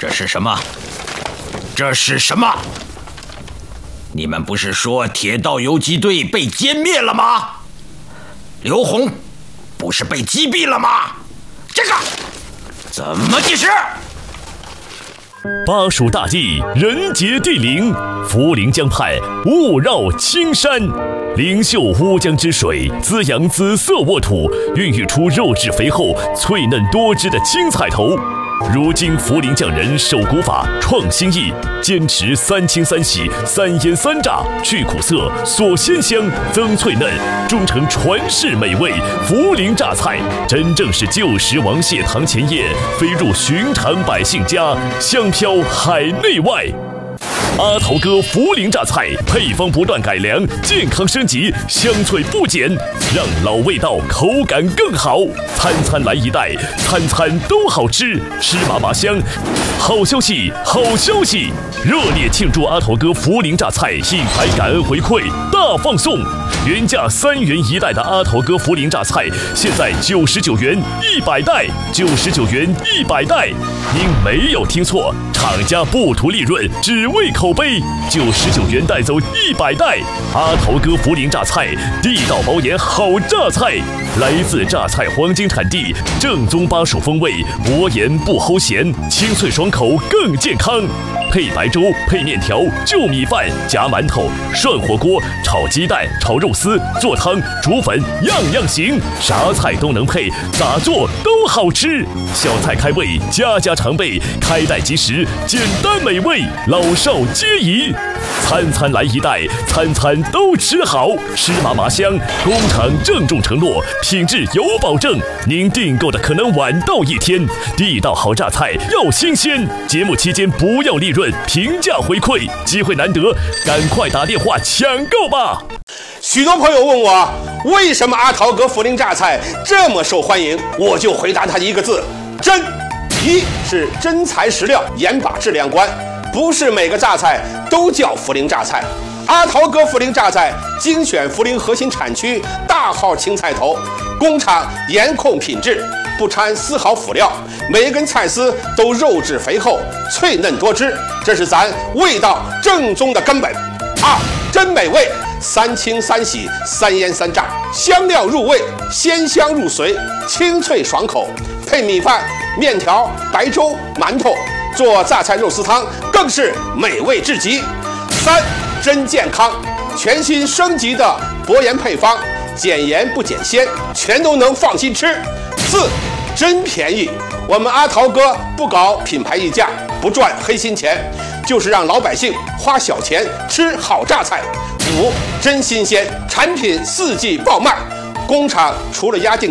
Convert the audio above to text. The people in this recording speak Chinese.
这是什么？这是什么？你们不是说铁道游击队被歼灭了吗？刘洪不是被击毙了吗？这个怎么解释？ 巴蜀大地，人杰地灵，涪陵江畔雾绕青山，灵秀乌江之水滋养紫色沃土，孕育出肉质肥厚、脆嫩多汁的青菜头。如今涪陵匠人守古法，创新意，坚持3清3洗、3腌3炸，去苦涩、锁鲜香、增脆嫩，终成传世美味。涪陵榨菜真正是旧时王谢堂前燕，飞入寻常百姓家，香飘海内外。阿头哥涪陵榨菜配方不断改良，健康升级，香脆不减，让老味道口感更好。餐餐来一袋，餐餐都好吃，吃麻麻香。好消息，好消息！热烈庆祝阿头哥涪陵榨菜品牌感恩回馈大放送，原价3元1袋的阿头哥涪陵榨菜，现在99元100袋，99元100袋。您没有听错，厂家不图利润，只为口碑，99元带走100袋。阿头哥涪陵榨菜，地道保研好榨菜，来自榨菜黄金产地，正宗巴蜀风味，薄盐不齁咸，清脆爽口更健康。配白粥、配面条、就米饭、夹馒头、涮火锅、炒鸡蛋、炒肉丝、做汤、煮粉，样样行，啥菜都能配，咋做都好吃。小菜开胃，家家常备，开袋即食，简单美味，老少皆宜。餐餐来一袋，餐餐都吃好，吃麻麻香。工厂郑重承诺，品质有保证，您订购的可能晚到1天。地道好榨菜要新鲜，节目期间不要利润，平价回馈，机会难得，赶快打电话抢购吧！ 许多朋友问我，为什么阿桃哥涪陵榨菜这么受欢迎，我就回答他一个字：真。一是真材实料，严把质量关，不是每个榨菜都叫涪陵榨菜。阿桃哥涪陵榨菜精选涪陵核心产区大号青菜头，工厂严控品质，不掺丝毫辅料，每一根菜丝都肉质肥厚、脆嫩多汁，这是咱味道正宗的根本。二，真美味，3清3洗3腌3炸，香料入味，鲜香入髓，清脆爽口，配米饭、面条、白粥、馒头，做榨菜肉丝汤更是美味至极。三，真健康，全新升级的薄盐配方，减盐不减鲜，全都能放心吃。四，真便宜，我们阿桃哥不搞品牌溢价，不赚黑心钱，就是让老百姓花小钱吃好榨菜。五，真新鲜，产品4季爆卖，工厂除了压定